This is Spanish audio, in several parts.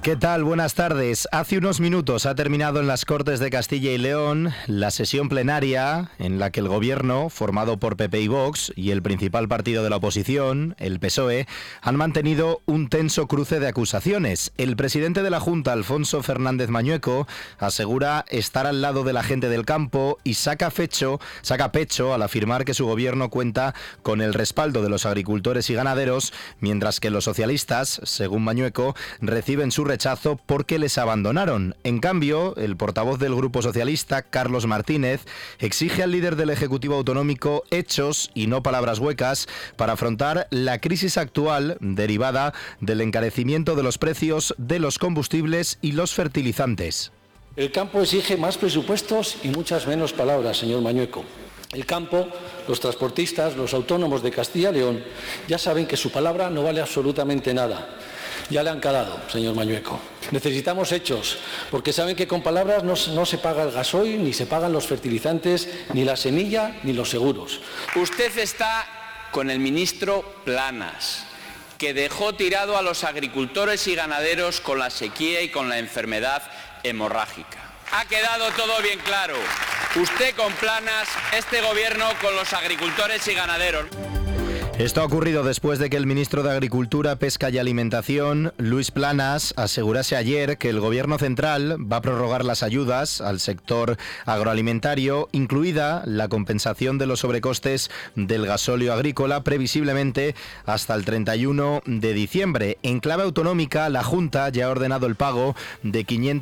¿Qué tal? Buenas tardes. Hace unos minutos ha terminado en las Cortes de Castilla y León la sesión plenaria en la que el Gobierno, formado por PP y Vox, y el principal partido de la oposición, el PSOE, han mantenido un tenso cruce de acusaciones. El presidente de la Junta, Alfonso Fernández Mañueco, asegura estar al lado de la gente del campo y saca pecho al afirmar que su Gobierno cuenta con el respaldo de los agricultores y ganaderos, mientras que los socialistas, según Mañueco, reciben su rechazo porque les abandonaron. En cambio, el portavoz del Grupo Socialista, Carlos Martínez, exige al líder del Ejecutivo Autonómico hechos y no palabras huecas para afrontar la crisis actual derivada del encarecimiento de los precios de los combustibles y los fertilizantes. El campo exige más presupuestos y muchas menos palabras, señor Mañueco. El campo, los transportistas, los autónomos de Castilla y León ya saben que su palabra no vale absolutamente nada. Ya le han calado, señor Mañueco. Necesitamos hechos, porque saben que con palabras no se paga el gasoil, ni se pagan los fertilizantes, ni la semilla, ni los seguros. Usted está con el ministro Planas, que dejó tirado a los agricultores y ganaderos con la sequía y con la enfermedad hemorrágica. Ha quedado todo bien claro. Usted con Planas, este gobierno con los agricultores y ganaderos. Esto ha ocurrido después de que el ministro de Agricultura, Pesca y Alimentación, Luis Planas, asegurase ayer que el Gobierno central va a prorrogar las ayudas al sector agroalimentario, incluida la compensación de los sobrecostes del gasóleo agrícola, previsiblemente hasta el 31 de diciembre. En clave autonómica, la Junta ya ha ordenado el pago de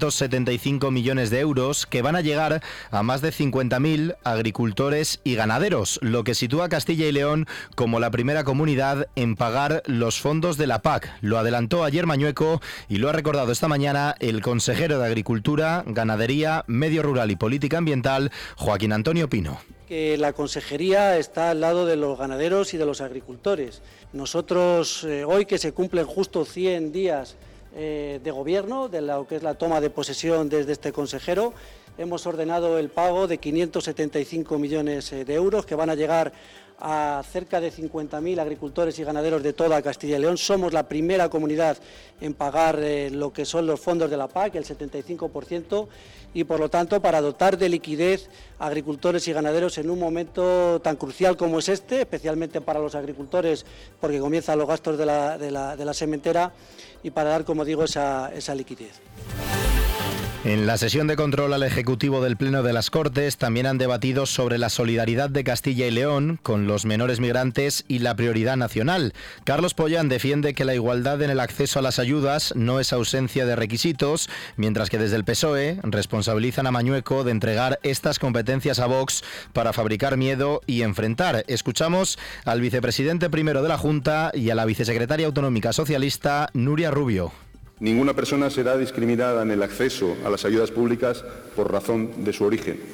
575 millones de euros que van a llegar a más de 50.000 agricultores y ganaderos, lo que sitúa a Castilla y León como la primera comunidad en pagar los fondos de la PAC. Lo adelantó ayer Mañueco y lo ha recordado esta mañana el consejero de Agricultura, Ganadería, Medio Rural y Política Ambiental, Joaquín Antonio Pino. Que la consejería está al lado de los ganaderos y de los agricultores. Nosotros, hoy que se cumplen justo 100 días de gobierno, de lo que es la toma de posesión desde este consejero, hemos ordenado el pago de 575 millones de euros que van a llegar a cerca de 50.000 agricultores y ganaderos de toda Castilla y León. Somos la primera comunidad en pagar lo que son los fondos de la PAC, el 75%, y por lo tanto para dotar de liquidez a agricultores y ganaderos en un momento tan crucial como es este, especialmente para los agricultores porque comienzan los gastos de la sementera, y para dar, como digo, esa liquidez. En la sesión de control al Ejecutivo del Pleno de las Cortes también han debatido sobre la solidaridad de Castilla y León con los menores migrantes y la prioridad nacional. Carlos Pollán defiende que la igualdad en el acceso a las ayudas no es ausencia de requisitos, mientras que desde el PSOE responsabilizan a Mañueco de entregar estas competencias a Vox para fabricar miedo y enfrentar. Escuchamos al vicepresidente primero de la Junta y a la vicesecretaria autonómica socialista, Nuria Rubio. Ninguna persona será discriminada en el acceso a las ayudas públicas por razón de su origen.